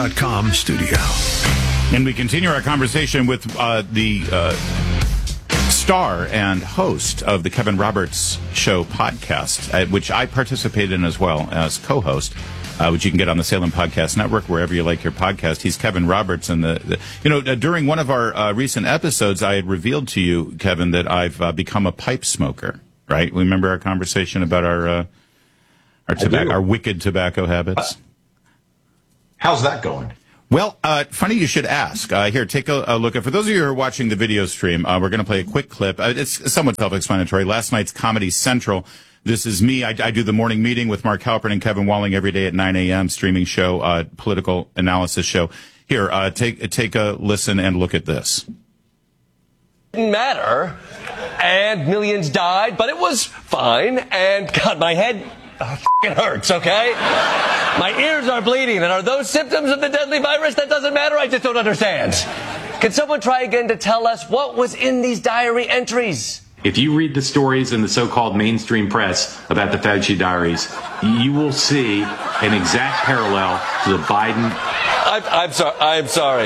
.com studio. And we continue our conversation with the star and host of the Kevin Roberts Show podcast, which I participate in as well as co-host, which you can get on the Salem Podcast Network, wherever you like your podcast. He's Kevin Roberts. And during one of our recent episodes, I had revealed to you, Kevin, that I've become a pipe smoker, right? Remember our conversation about our wicked tobacco habits? How's that going? Well, funny you should ask. Here, take a look. For those of you who are watching the video stream, we're going to play a quick clip. It's somewhat self-explanatory. Last night's Comedy Central. This is me. I do the morning meeting with Mark Halpern and Kevin Walling every day at 9 a.m., streaming show, political analysis show. Here, take a listen and look at this. Didn't matter, and millions died, but it was fine, and God, my head it hurts, okay? My ears are bleeding, and are those symptoms of the deadly virus? That doesn't matter, I just don't understand. Can someone try again to tell us what was in these diary entries? If you read the stories in the so-called mainstream press about the Fauci diaries, you will see an exact parallel to the Biden... I'm sorry.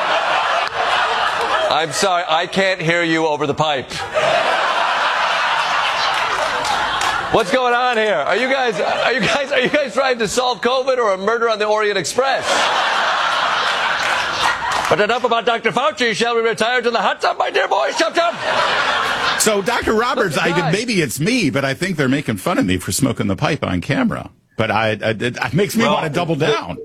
I can't hear you over the pipe. What's going on here? Are you guys trying to solve COVID or a murder on the Orient Express? But enough about Dr. Fauci. Shall we retire to the hot tub, my dear boys? Chop, chop. So, Dr. Roberts, maybe it's me, but I think they're making fun of me for smoking the pipe on camera. But it makes me want to double down.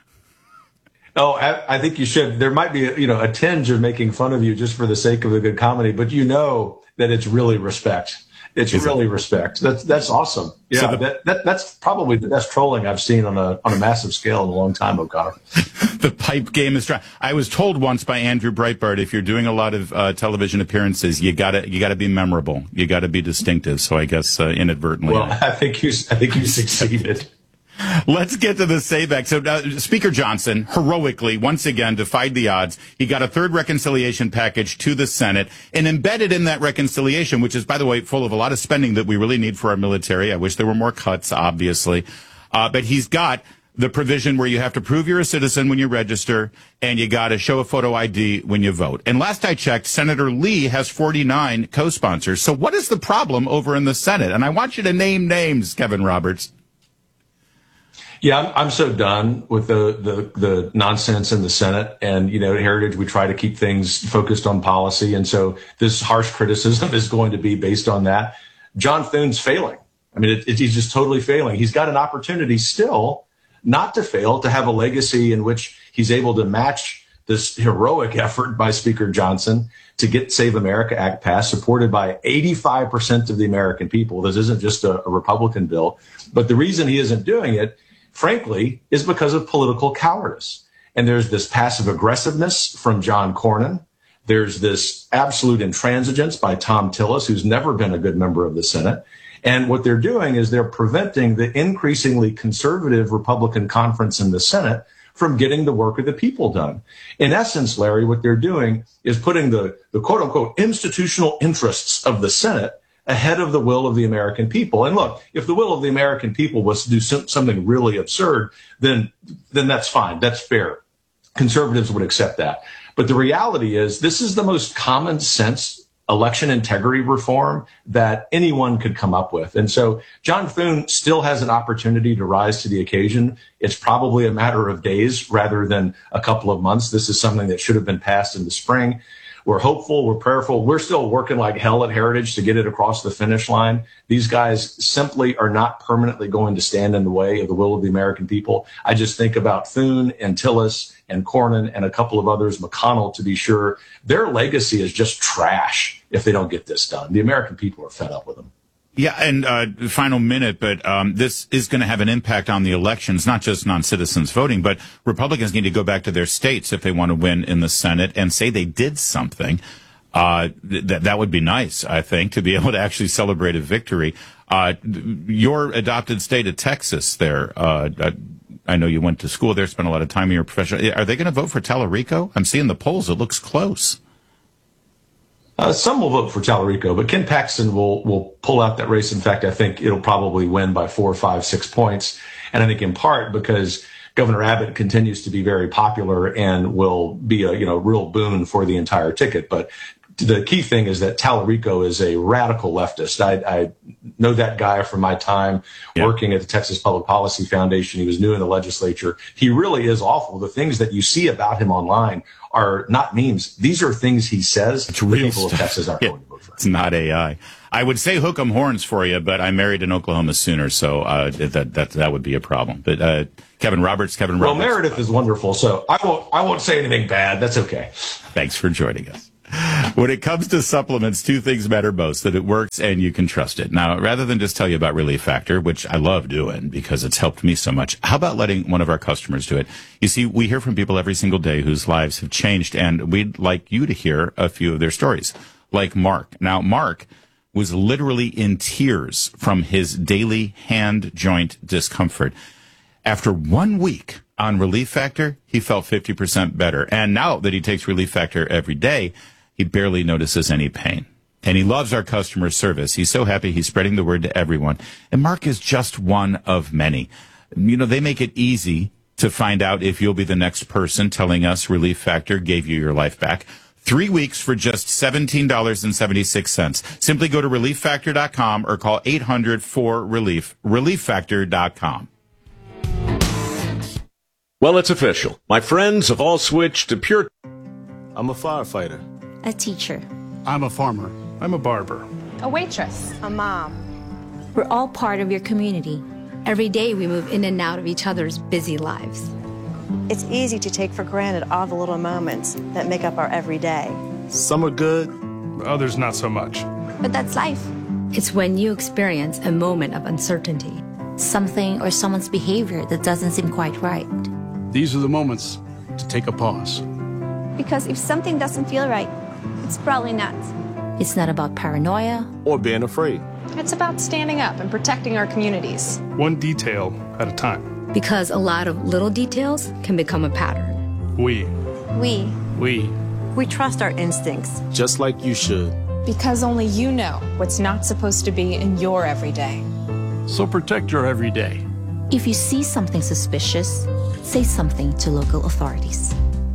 I think you should. There might be a tinge of making fun of you just for the sake of a good comedy, but you know that it's really respect. It's really respect. That's awesome. Yeah, so that's probably the best trolling I've seen on a massive scale in a long time, O'Connor. The pipe game is dry. I was told once by Andrew Breitbart, if you're doing a lot of television appearances, you gotta be memorable. You gotta be distinctive. So I guess inadvertently. Well, I think you succeeded. Let's get to the Sayback. So Speaker Johnson heroically, once again, defied the odds. He got a third reconciliation package to the Senate, and embedded in that reconciliation, which is, by the way, full of a lot of spending that we really need for our military. I wish there were more cuts, obviously. But he's got the provision where you have to prove you're a citizen when you register, and you got to show a photo ID when you vote. And last I checked, Senator Lee has 49 co-sponsors. So what is the problem over in the Senate? And I want you to name names, Kevin Roberts. Yeah, I'm so done with the nonsense in the Senate. And, at Heritage, we try to keep things focused on policy. And so this harsh criticism is going to be based on that. John Thune's failing. I mean, he's just totally failing. He's got an opportunity still not to fail, to have a legacy in which he's able to match this heroic effort by Speaker Johnson to get Save America Act passed, supported by 85% of the American people. This isn't just a Republican bill. But the reason he isn't doing it, frankly, is because of political cowardice. And there's this passive aggressiveness from John Cornyn. There's this absolute intransigence by Thom Tillis, who's never been a good member of the Senate. And what they're doing is they're preventing the increasingly conservative Republican conference in the Senate from getting the work of the people done. In essence, Larry, what they're doing is putting the quote unquote institutional interests of the Senate ahead of the will of the American people. And look, if the will of the American people was to do something really absurd, then that's fine. That's fair. Conservatives would accept that. But the reality is this is the most common sense election integrity reform that anyone could come up with. And so John Thune still has an opportunity to rise to the occasion. It's probably a matter of days rather than a couple of months. This is something that should have been passed in the spring. We're hopeful. We're prayerful. We're still working like hell at Heritage to get it across the finish line. These guys simply are not permanently going to stand in the way of the will of the American people. I just think about Thune and Tillis and Cornyn and a couple of others, McConnell to be sure. Their legacy is just trash if they don't get this done. The American people are fed up with them. Yeah, and final minute, but this is going to have an impact on the elections, not just non-citizens voting, but Republicans need to go back to their states if they want to win in the Senate and say they did something. That would be nice, I think, to be able to actually celebrate a victory. Your adopted state of Texas there, I know you went to school there, spent a lot of time in your profession. Are they going to vote for Tallarico? I'm seeing the polls. It looks close. Some will vote for Tallarico, but Ken Paxton will pull out that race. In fact, I think it'll probably win by 4, 5, 6 points. And I think in part because Governor Abbott continues to be very popular and will be a real boon for the entire ticket. But the key thing is that Tallarico is a radical leftist. I know that guy from my time working at the Texas Public Policy Foundation. He was new in the legislature. He really is awful. The things that you see about him online are not memes. These are things he says. It's real people stuff. Of Texas aren't going to vote for him. It's not AI. I would say hook 'em horns for you, but I married an Oklahoma Sooner, so that would be a problem. But Kevin Roberts. Well, Meredith is wonderful, so I won't say anything bad. That's okay. Thanks for joining us. When it comes to supplements, two things matter most, that it works and you can trust it. Now, rather than just tell you about Relief Factor, which I love doing because it's helped me so much, how about letting one of our customers do it? You see, we hear from people every single day whose lives have changed, and we'd like you to hear a few of their stories, like Mark. Now, Mark was literally in tears from his daily hand joint discomfort. After 1 week on Relief Factor, he felt 50% better. And now that he takes Relief Factor every day, he barely notices any pain. And he loves our customer service. He's so happy he's spreading the word to everyone. And Mark is just one of many. You know, they make it easy to find out if you'll be the next person telling us Relief Factor gave you your life back. 3 weeks for just $17.76. Simply go to relieffactor.com or call 800-4RELIEF. Relieffactor.com. Well, it's official. My friends have all switched to Pure. I'm a firefighter. A teacher. I'm a farmer. I'm a barber. A waitress. A mom. We're all part of your community. Every day we move in and out of each other's busy lives. It's easy to take for granted all the little moments that make up our everyday. Some are good, others not so much. But that's life. It's when you experience a moment of uncertainty. Something or someone's behavior that doesn't seem quite right. These are the moments to take a pause. Because if something doesn't feel right, it's probably not. It's not about paranoia or being afraid. It's about standing up and protecting our communities. One detail at a time. Because a lot of little details can become a pattern. We trust our instincts. Just like you should. Because only you know what's not supposed to be in your everyday. So protect your everyday. If you see something suspicious, say something to local authorities.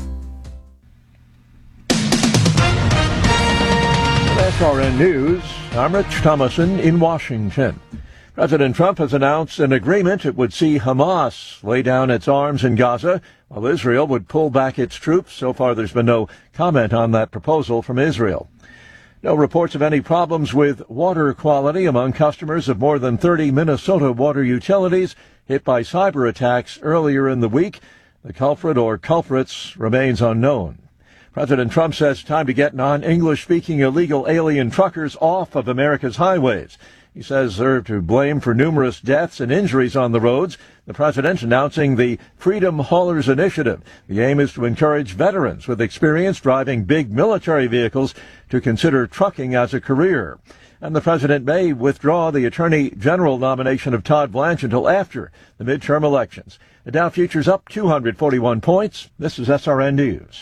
SRN News, I'm Rich Thomason in Washington. President Trump has announced an agreement that would see Hamas lay down its arms in Gaza, while Israel would pull back its troops. So far, there's been no comment on that proposal from Israel. No reports of any problems with water quality among customers of more than 30 Minnesota water utilities hit by cyber attacks earlier in the week. The culprit or culprits remains unknown. President Trump says it's time to get non-English-speaking illegal alien truckers off of America's highways. He says they're to blame for numerous deaths and injuries on the roads. The president announcing the Freedom Haulers Initiative. The aim is to encourage veterans with experience driving big military vehicles to consider trucking as a career. And the president may withdraw the Attorney General nomination of Todd Blanche until after the midterm elections. The Dow futures up 241 points. This is SRN News.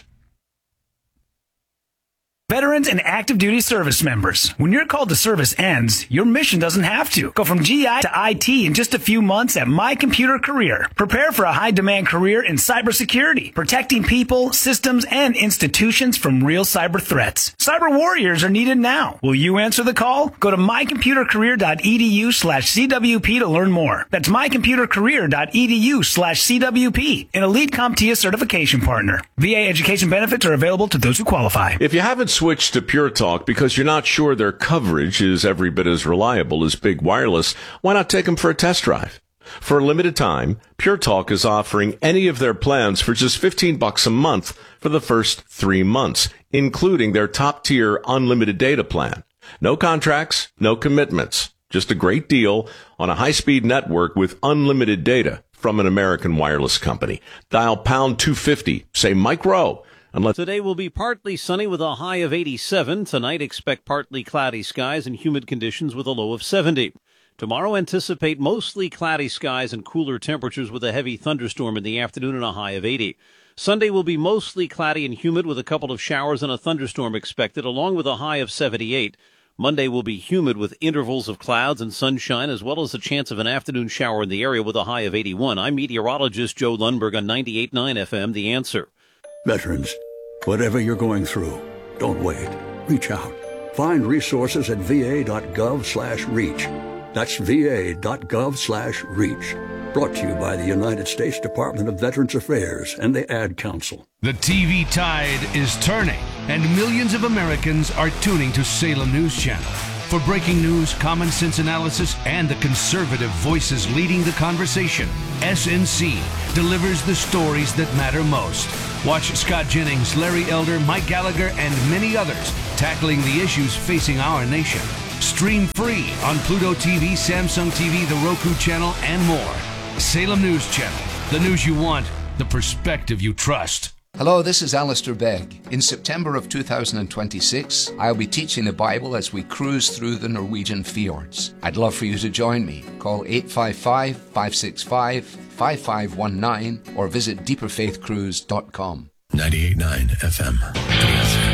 Veterans and active duty service members. When your call to service ends, your mission doesn't have to. Go from GI to IT in just a few months at My Computer Career. Prepare for a high-demand career in cybersecurity, protecting people, systems, and institutions from real cyber threats. Cyber warriors are needed now. Will you answer the call? Go to mycomputercareer.edu/CWP to learn more. That's mycomputercareer.edu/CWP, an elite CompTIA certification partner. VA education benefits are available to those who qualify. If you haven't switched to Pure Talk because you're not sure their coverage is every bit as reliable as Big Wireless, why not take them for a test drive? For a limited time, Pure Talk is offering any of their plans for just $15 a month for the first 3 months, including their top-tier unlimited data plan. No contracts, no commitments, just a great deal on a high-speed network with unlimited data from an American wireless company. Dial pound 250, say Mike Rowe. Today will be partly sunny with a high of 87. Tonight, expect partly cloudy skies and humid conditions with a low of 70. Tomorrow, anticipate mostly cloudy skies and cooler temperatures with a heavy thunderstorm in the afternoon and a high of 80. Sunday will be mostly cloudy and humid with a couple of showers and a thunderstorm expected, along with a high of 78. Monday will be humid with intervals of clouds and sunshine, as well as a chance of an afternoon shower in the area with a high of 81. I'm meteorologist Joe Lundberg on 98.9 FM, The Answer. Veterans, whatever you're going through, don't wait. Reach out. Find resources at va.gov/reach. That's va.gov/reach. Brought to you by the United States Department of Veterans Affairs and the Ad Council. The TV tide is turning, and millions of Americans are tuning to Salem News Channel. For breaking news, common sense analysis, and the conservative voices leading the conversation, SNC delivers the stories that matter most. Watch Scott Jennings, Larry Elder, Mike Gallagher, and many others tackling the issues facing our nation. Stream free on Pluto TV, Samsung TV, the Roku channel, and more. Salem News Channel. The news you want, the perspective you trust. Hello, this is Alistair Begg. In September of 2026, I'll be teaching the Bible as we cruise through the Norwegian fjords. I'd love for you to join me. Call 855-565-5519 or visit deeperfaithcruise.com. 98.9 FM. The Answer.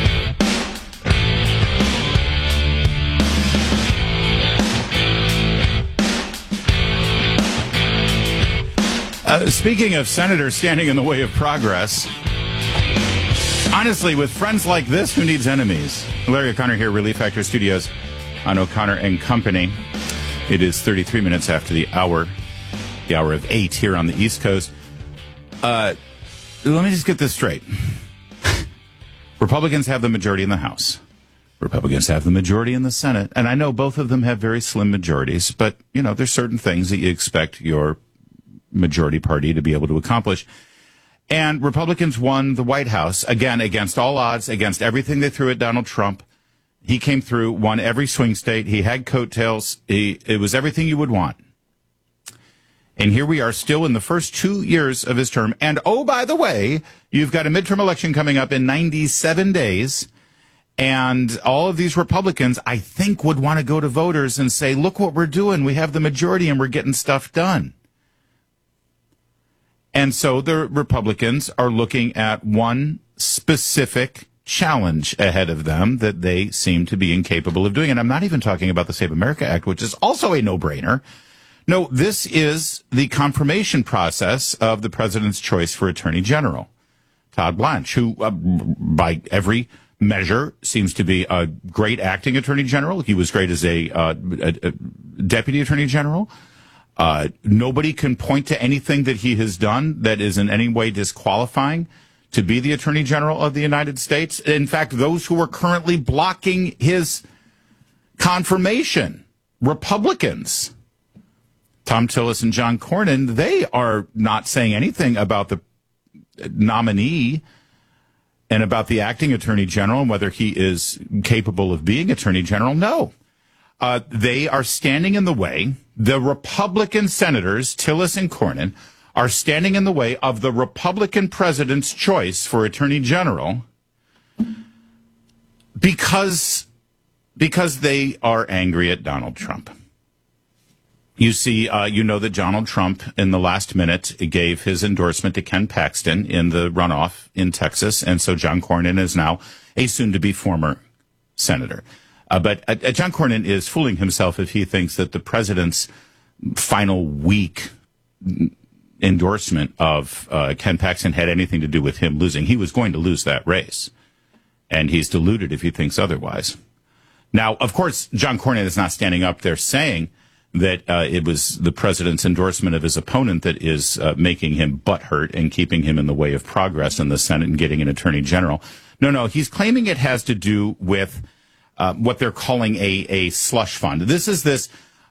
Speaking of senators standing in the way of progress, honestly, with friends like this, who needs enemies? Larry O'Connor here, Relief Factor Studios on O'Connor and Company. It is 33 minutes after the hour of 8 here on the East Coast. Let me just get this straight. Republicans have the majority in the House. Republicans have the majority in the Senate. And I know both of them have very slim majorities, but, there's certain things that you expect your majority party to be able to accomplish. And Republicans won the White House, again, against all odds, against everything they threw at Donald Trump. He came through, won every swing state. He had coattails. It was everything you would want. And here we are still in the first 2 years of his term. And, oh, by the way, you've got a midterm election coming up in 97 days. And all of these Republicans, I think, would want to go to voters and say, look what we're doing. We have the majority and we're getting stuff done. And so the Republicans are looking at one specific challenge ahead of them that they seem to be incapable of doing. And I'm not even talking about the Save America Act, which is also a no-brainer. No, this is the confirmation process of the president's choice for Attorney General, Todd Blanche, who, by every measure, seems to be a great acting Attorney General. He was great as a Deputy Attorney General. Nobody can point to anything that he has done that is in any way disqualifying to be the Attorney General of the United States. In fact, those who are currently blocking his confirmation, Republicans, Tom Tillis and John Cornyn, they are not saying anything about the nominee and about the acting Attorney General and whether he is capable of being Attorney General. No. They are standing in the way. The Republican senators, Tillis and Cornyn, are standing in the way of the Republican president's choice for Attorney General because they are angry at Donald Trump. You see, that Donald Trump in the last minute gave his endorsement to Ken Paxton in the runoff in Texas, and so John Cornyn is now a soon-to-be former senator. But John Cornyn is fooling himself if he thinks that the president's final week endorsement of Ken Paxton had anything to do with him losing. He was going to lose that race, and he's deluded if he thinks otherwise. Now, of course, John Cornyn is not standing up there saying that it was the president's endorsement of his opponent that is making him butthurt and keeping him in the way of progress in the Senate and getting an attorney general. No, he's claiming it has to do with what they're calling a slush fund. This is this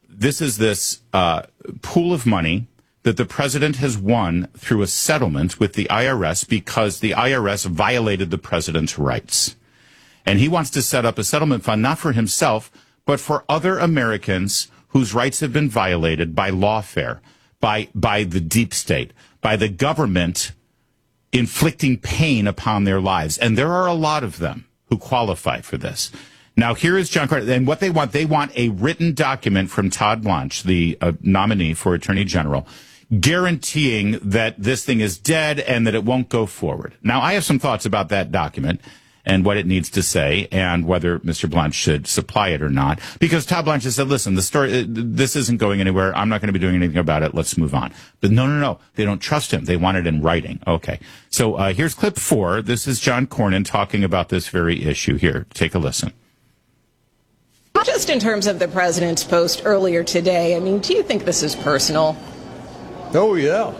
pool of money that the president has won through a settlement with the IRS because the IRS violated the president's rights. And he wants to set up a settlement fund, not for himself, but for other Americans whose rights have been violated by lawfare, by the deep state, by the government inflicting pain upon their lives. And there are a lot of them who qualify for this. Now, here is John Cornyn, and what they want a written document from Todd Blanche, the nominee for Attorney General, guaranteeing that this thing is dead and that it won't go forward. Now, I have some thoughts about that document, and what it needs to say and whether Mr. Blanche should supply it or not. Because Todd Blanche has said, listen, the story, this isn't going anywhere. I'm not going to be doing anything about it. Let's move on. But no. They don't trust him. They want it in writing. Okay. So here's clip 4. This is John Cornyn talking about this very issue here. Take a listen. Just in terms of the president's post earlier today, I mean, do you think this is personal? Oh, yeah.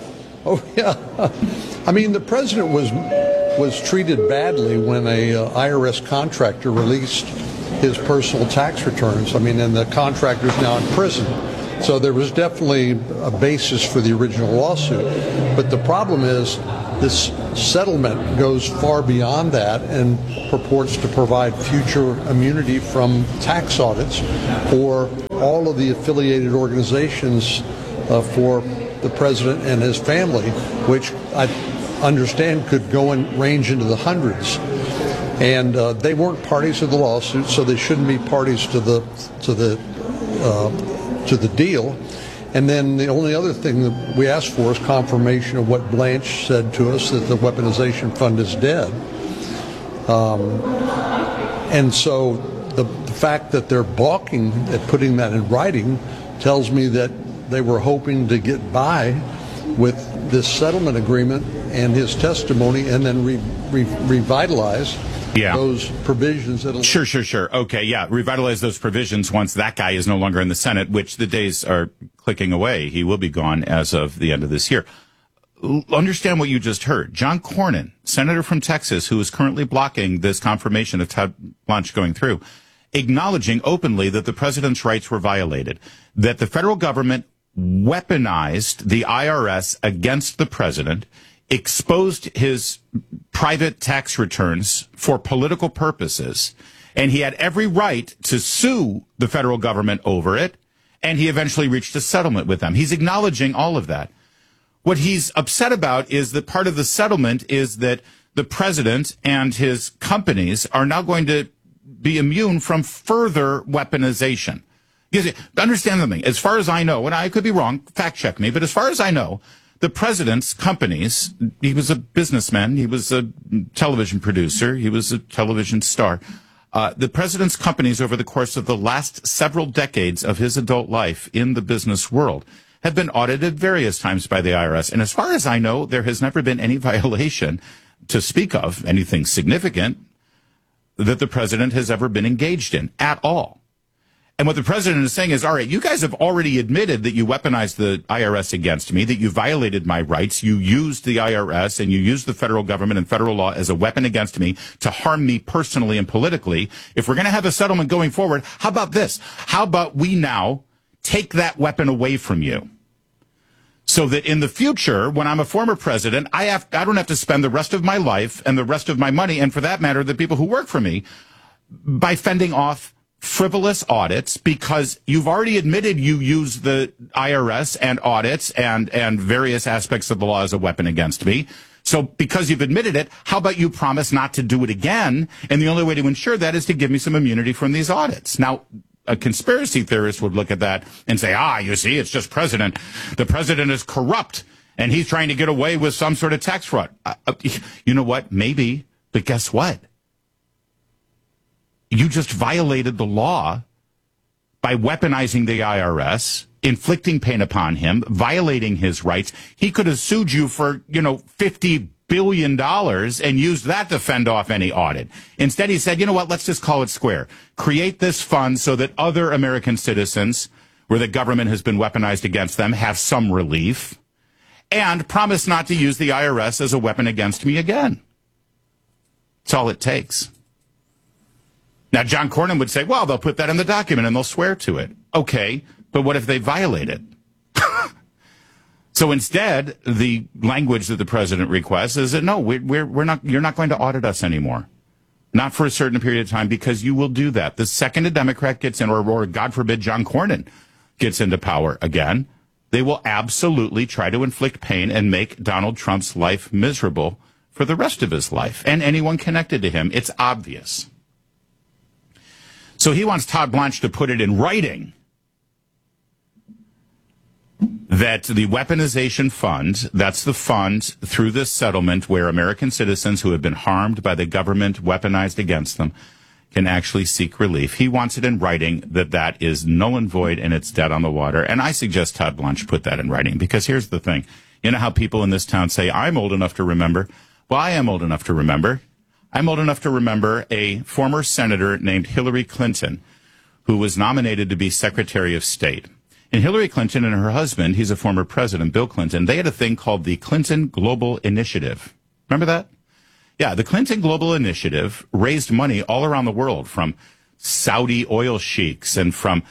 I mean, the president was treated badly when a IRS contractor released his personal tax returns. I mean, and the contractor's now in prison. So there was definitely a basis for the original lawsuit. But the problem is this settlement goes far beyond that and purports to provide future immunity from tax audits for all of the affiliated organizations for the president and his family, which I understand could go and range into the hundreds. And they weren't parties to the lawsuit, so they shouldn't be parties to the deal. And then the only other thing that we asked for is confirmation of what Blanche said to us, that the weaponization fund is dead. And so the fact that they're balking at putting that in writing tells me that they were hoping to get by with this settlement agreement and his testimony and then revitalize those provisions. Sure. Okay, yeah, revitalize those provisions once that guy is no longer in the Senate, which the days are clicking away. He will be gone as of the end of this year. Understand what you just heard. John Cornyn, senator from Texas, who is currently blocking this confirmation of Todd Blanche going through, acknowledging openly that the president's rights were violated, that the federal government weaponized the IRS against the president, exposed his private tax returns for political purposes, and he had every right to sue the federal government over it, and he eventually reached a settlement with them. He's acknowledging all of that. What he's upset about is that part of the settlement is that the president and his companies are now going to be immune from further weaponization. Understand something. As far as I know, and I could be wrong, fact check me, but as far as I know, the president's companies, he was a businessman, he was a television producer, he was a television star. The president's companies over the course of the last several decades of his adult life in the business world have been audited various times by the IRS. And as far as I know, there has never been any violation to speak of, anything significant, that the president has ever been engaged in at all. And what the president is saying is, all right, you guys have already admitted that you weaponized the IRS against me, that you violated my rights, you used the IRS and you used the federal government and federal law as a weapon against me to harm me personally and politically. If we're going to have a settlement going forward, how about this? How about we now take that weapon away from you? So that in the future, when I'm a former president, I don't have to spend the rest of my life and the rest of my money, and for that matter, the people who work for me, by fending off frivolous audits, because you've already admitted you use the IRS and audits and various aspects of the law as a weapon against me. So because you've admitted it, how about you promise not to do it again? And the only way to ensure that is to give me some immunity from these audits. Now, a conspiracy theorist would look at that and say, you see, it's just president. The president is corrupt and he's trying to get away with some sort of tax fraud. You know what? Maybe, but guess what? You just violated the law by weaponizing the IRS, inflicting pain upon him, violating his rights. He could have sued you for, $50 billion and used that to fend off any audit. Instead, he said, you know what, let's just call it square. Create this fund so that other American citizens, where the government has been weaponized against them, have some relief, and promise not to use the IRS as a weapon against me again. That's all it takes. Now, John Cornyn would say, well, they'll put that in the document and they'll swear to it. Okay, but what if they violate it? So instead, the language that the president requests is that, no, we're not, you're not going to audit us anymore. Not for a certain period of time, because you will do that. The second a Democrat gets in, or God forbid, John Cornyn gets into power again, they will absolutely try to inflict pain and make Donald Trump's life miserable for the rest of his life and anyone connected to him. It's obvious. So he wants Todd Blanche to put it in writing. that the weaponization fund, that's the fund through this settlement where American citizens who have been harmed by the government weaponized against them can actually seek relief. He wants it in writing that is null and void and it's dead on the water. And I suggest Todd Blanche put that in writing, because here's the thing. You know how people in this town say, I'm old enough to remember? Well, I am old enough to remember. I'm old enough to remember a former senator named Hillary Clinton, who was nominated to be Secretary of State. And Hillary Clinton and her husband, he's a former president, Bill Clinton, they had a thing called the Clinton Global Initiative. Remember that? Yeah, the Clinton Global Initiative raised money all around the world from Saudi oil sheiks and from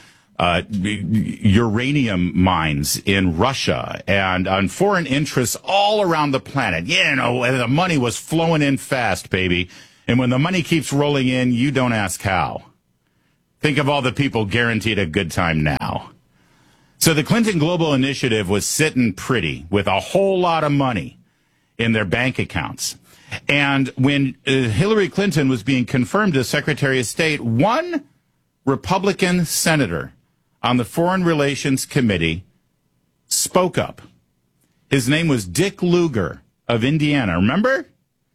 uranium mines in Russia and on foreign interests all around the planet. You know, the money was flowing in fast, baby. And when the money keeps rolling in, you don't ask how. Think of all the people guaranteed a good time now. So the Clinton Global Initiative was sitting pretty with a whole lot of money in their bank accounts. And when Hillary Clinton was being confirmed as Secretary of State, one Republican senator on the Foreign Relations Committee spoke up. His name was Dick Lugar of Indiana. Remember?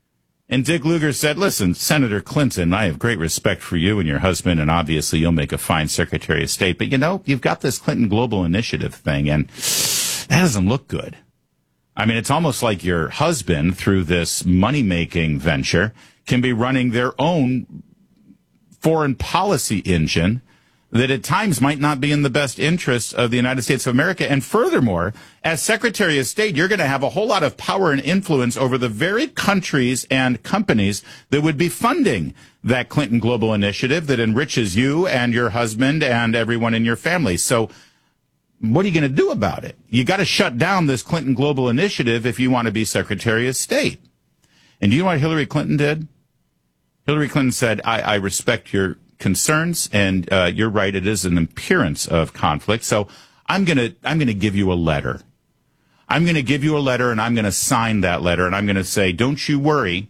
And Dick Lugar said, listen, Senator Clinton, I have great respect for you and your husband, and obviously you'll make a fine Secretary of State. But, you know, you've got this Clinton Global Initiative thing, and that doesn't look good. I mean, it's almost like your husband, through this money-making venture, can be running their own foreign policy engine that at times might not be in the best interest of the United States of America. And furthermore, as Secretary of State, you're going to have a whole lot of power and influence over the very countries and companies that would be funding that Clinton Global Initiative that enriches you and your husband and everyone in your family. So what are you going to do about it? You got to shut down this Clinton Global Initiative if you want to be Secretary of State. And you know what Hillary Clinton did? Hillary Clinton said, I respect your concerns, and you're right, it is an appearance of conflict. So I'm gonna give you a letter. I'm gonna give you a letter, and I'm gonna sign that letter, and I'm gonna say, don't you worry.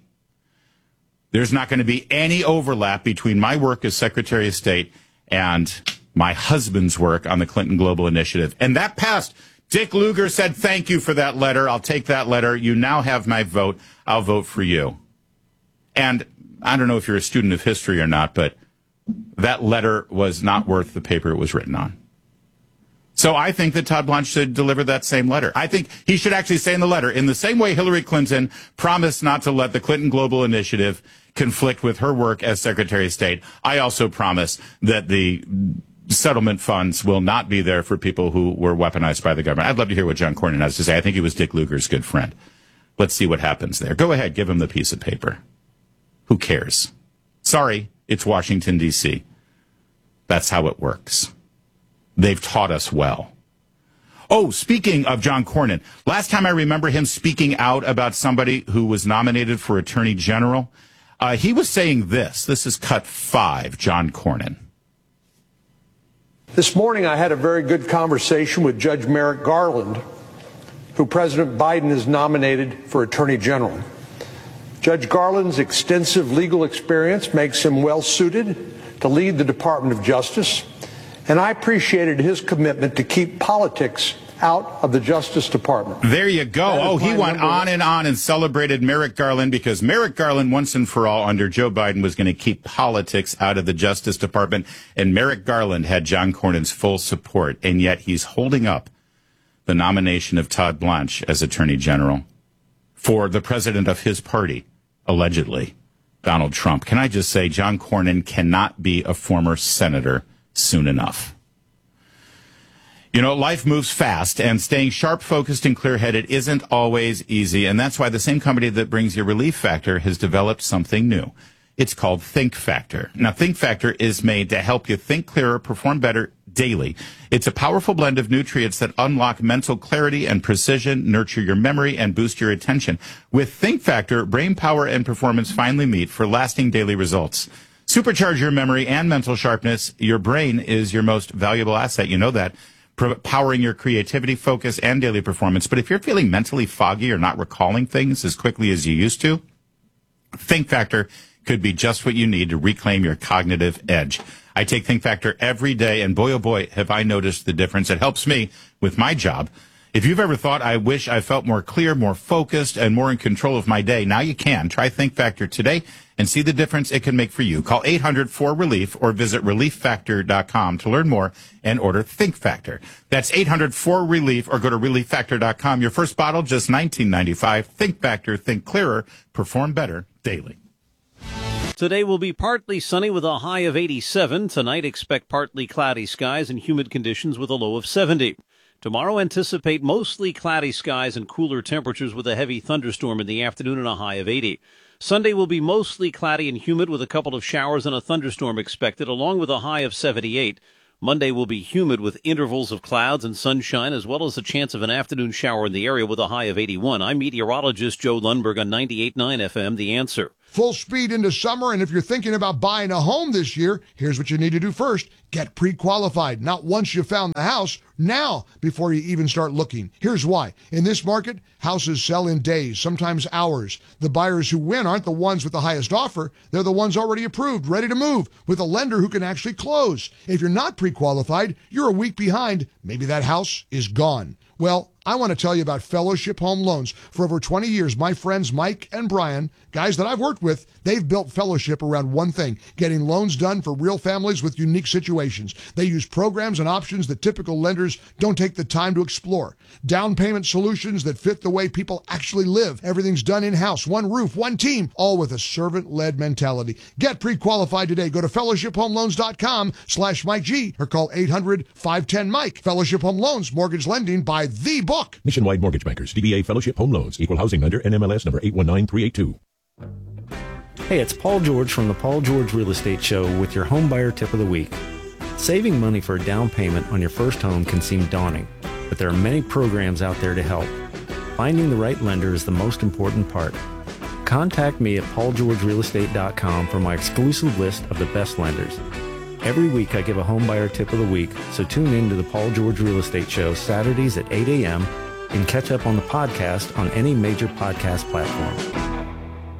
There's not going to be any overlap between my work as Secretary of State and my husband's work on the Clinton Global Initiative. And that passed. Dick Lugar said, thank you for that letter. I'll take that letter. You now have my vote. I'll vote for you. And I don't know if you're a student of history or not, but that letter was not worth the paper it was written on. So I think that Todd Blanche should deliver that same letter. I think he should actually say in the letter, in the same way Hillary Clinton promised not to let the Clinton Global Initiative conflict with her work as Secretary of State, I also promise that the settlement funds will not be there for people who were weaponized by the government. I'd love to hear what John Cornyn has to say. I think he was Dick Lugar's good friend. Let's see what happens there. Go ahead, give him the piece of paper. Who cares? Sorry, it's Washington, D.C. That's how it works. They've taught us well. Oh, speaking of John Cornyn, last time I remember him speaking out about somebody who was nominated for Attorney General, he was saying this. This is cut 5, John Cornyn. This morning I had a very good conversation with Judge Merrick Garland, who President Biden has nominated for Attorney General. Judge Garland's extensive legal experience makes him well suited to lead the Department of Justice, and I appreciated his commitment to keep politics out of the Justice Department. There you go. Oh, he went on and celebrated Merrick Garland, because Merrick Garland, once and for all, under Joe Biden, was going to keep politics out of the Justice Department. And Merrick Garland had John Cornyn's full support. And yet he's holding up the nomination of Todd Blanche as Attorney General for the president of his party, allegedly, Donald Trump. Can I just say, John Cornyn cannot be a former senator soon enough. You know, life moves fast, and staying sharp, focused, and clear-headed isn't always easy, and that's why the same company that brings you Relief Factor has developed something new. It's called Think Factor. Now, Think Factor is made to help you think clearer, perform better daily. It's a powerful blend of nutrients that unlock mental clarity and precision, nurture your memory, and boost your attention. With Think Factor, brain power and performance finally meet for lasting daily results. Supercharge your memory and mental sharpness. Your brain is your most valuable asset. You know that. Powering your creativity, focus, and daily performance. But if you're feeling mentally foggy or not recalling things as quickly as you used to, Think Factor could be just what you need to reclaim your cognitive edge. I take Think Factor every day, and boy, oh boy, have I noticed the difference. It helps me with my job. If you've ever thought, I wish I felt more clear, more focused, and more in control of my day, now you can. Try Think Factor today and see the difference it can make for you. Call 800-4RELIEF or visit ReliefFactor.com to learn more and order Think Factor. That's 800-4RELIEF or go to ReliefFactor.com. Your first bottle, just $19.95. Think Factor, think clearer, perform better daily. Today will be partly sunny with a high of 87. Tonight, expect partly cloudy skies and humid conditions with a low of 70. Tomorrow, anticipate mostly cloudy skies and cooler temperatures with a heavy thunderstorm in the afternoon and a high of 80. Sunday will be mostly cloudy and humid with a couple of showers and a thunderstorm expected, along with a high of 78. Monday will be humid with intervals of clouds and sunshine, as well as a chance of an afternoon shower in the area with a high of 81. I'm meteorologist Joe Lundberg on 98.9 FM, The Answer. Full speed into summer, and if you're thinking about buying a home this year, here's what you need to do first. Get pre-qualified. Not once you found the house, now before you even start looking. Here's why. In this market, houses sell in days, sometimes hours. The buyers who win aren't the ones with the highest offer. They're the ones already approved, ready to move, with a lender who can actually close. If you're not pre-qualified, you're a week behind. Maybe that house is gone. Well, I want to tell you about Fellowship Home Loans. For over 20 years, my friends Mike and Brian, guys that I've worked with, they've built Fellowship around one thing, getting loans done for real families with unique situations. They use programs and options that typical lenders don't take the time to explore. Down payment solutions that fit the way people actually live. Everything's done in-house, one roof, one team, all with a servant-led mentality. Get pre-qualified today. Go to fellowshiphomeloans.com/Mike G or call 800-510-MIKE. Fellowship Home Loans, mortgage lending by the book. Nationwide Mortgage Bankers, DBA Fellowship Home Loans, Equal Housing Lender, NMLS number 819382. Hey, it's Paul George from the Paul George Real Estate Show with your home buyer tip of the week. Saving money for a down payment on your first home can seem daunting, but there are many programs out there to help. Finding the right lender is the most important part. Contact me at paulgeorgerealestate.com for my exclusive list of the best lenders. Every week I give a home buyer tip of the week, so tune in to the Paul George Real Estate Show Saturdays at 8 a.m. and catch up on the podcast on any major podcast platform.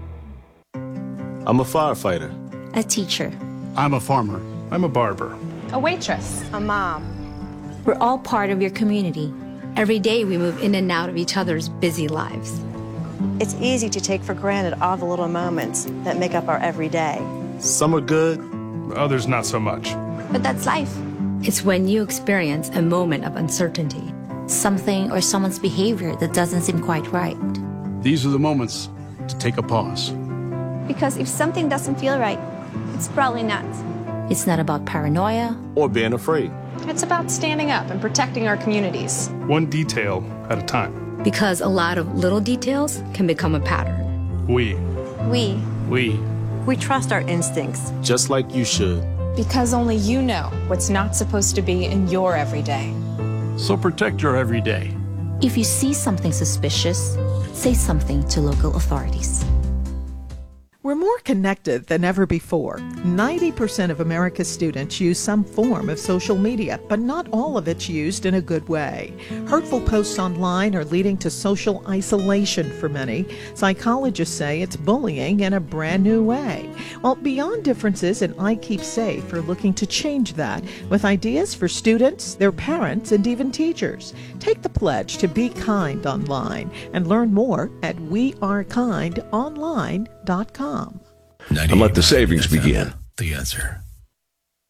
I'm a firefighter. A teacher. I'm a farmer. I'm a barber. A waitress. A mom. We're all part of your community. Every day we move in and out of each other's busy lives. It's easy to take for granted all the little moments that make up our everyday. Some are good. Others not so much. But that's life. It's when you experience a moment of uncertainty. Something or someone's behavior that doesn't seem quite right. These are the moments to take a pause. Because if something doesn't feel right, it's probably not. It's not about paranoia or being afraid. It's about standing up and protecting our communities. One detail at a time. Because a lot of little details can become a pattern. We trust our instincts. Just like you should. Because only you know what's not supposed to be in your everyday. So protect your everyday. If you see something suspicious, say something to local authorities. We're more connected than ever before. 90% of America's students use some form of social media, but not all of it's used in a good way. Hurtful posts online are leading to social isolation for many. Psychologists say it's bullying in a brand new way. Well, Beyond Differences and I Keep Safe are looking to change that with ideas for students, their parents, and even teachers. Take the pledge to be kind online and learn more at wearekindonline.com. And let the savings begin. The Answer.